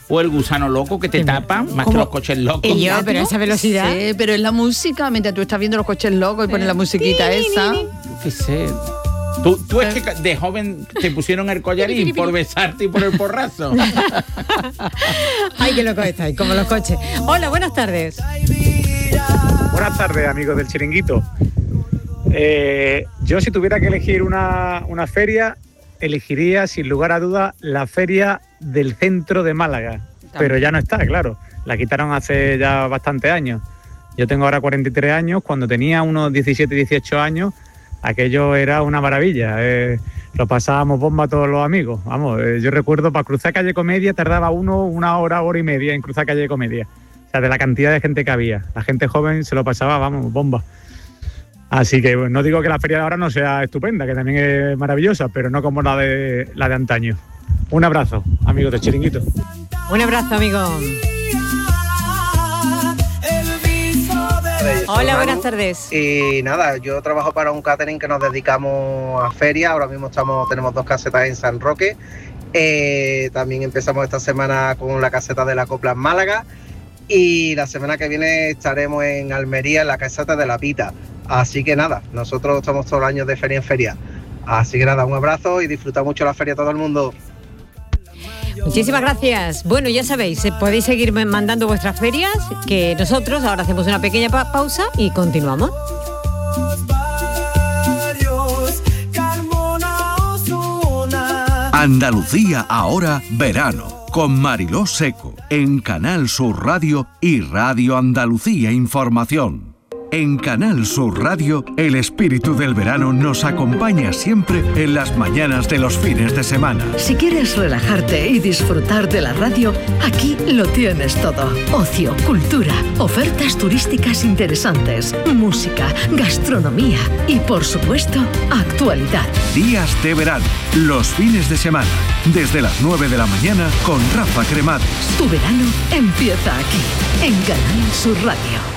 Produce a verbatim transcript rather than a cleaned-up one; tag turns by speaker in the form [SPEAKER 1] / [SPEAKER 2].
[SPEAKER 1] o el gusano loco que te tapa, más
[SPEAKER 2] ¿Cómo?
[SPEAKER 1] que los coches locos.
[SPEAKER 2] Y yo, pero a esa velocidad.
[SPEAKER 3] Sí, pero es la música, mientras tú estás viendo los coches locos y pones la musiquita esa.
[SPEAKER 1] ¿Qué sé? Tú, tú es que de joven te pusieron el collarín por besarte y por el porrazo.
[SPEAKER 2] Ay, qué loco estáis, como los coches. Hola, buenas tardes.
[SPEAKER 4] Buenas tardes, amigos del Chiringuito. Eh, yo si tuviera que elegir una, una feria, elegiría sin lugar a dudas la feria del centro de Málaga. Pero ya no está, claro. La quitaron hace ya bastantes años. Yo tengo ahora cuarenta y tres años. Cuando tenía unos diecisiete, dieciocho años, aquello era una maravilla. Eh, lo pasábamos bomba a todos los amigos. Vamos, eh, yo recuerdo para cruzar calle Comedia tardaba uno, una hora, hora y media en cruzar calle Comedia. O sea, de la cantidad de gente que había. La gente joven se lo pasaba, vamos, bomba. Así que bueno, no digo que la feria de ahora no sea estupenda, que también es maravillosa, pero no como la de la de antaño. Un abrazo, amigos de Chiringuito.
[SPEAKER 2] Un abrazo, amigo. Hola, buenas tardes.
[SPEAKER 5] Y nada, yo trabajo para un catering que nos dedicamos a feria. Ahora mismo estamos, tenemos dos casetas en San Roque. Eh, también empezamos esta semana con la caseta de la Copla en Málaga. Y la semana que viene estaremos en Almería, en la caseta de la Pita. Así que nada, nosotros estamos todos los años de feria en feria. Así que nada, un abrazo y disfruta mucho la feria todo el mundo.
[SPEAKER 2] Muchísimas gracias. Bueno, ya sabéis, podéis seguir mandando vuestras ferias, que nosotros ahora hacemos una pequeña pa- pausa y continuamos.
[SPEAKER 6] Andalucía ahora verano, con Mariló Seco, en Canal Sur Radio y Radio Andalucía Información. En Canal Sur Radio, el espíritu del verano nos acompaña siempre en las mañanas de los fines de semana.
[SPEAKER 7] Si quieres relajarte y disfrutar de la radio, aquí lo tienes todo. Ocio, cultura, ofertas turísticas interesantes, música, gastronomía y, por supuesto, actualidad.
[SPEAKER 6] Días de verano, los fines de semana, desde las nueve de la mañana con Rafa Cremades.
[SPEAKER 7] Tu verano empieza aquí, en Canal Sur Radio.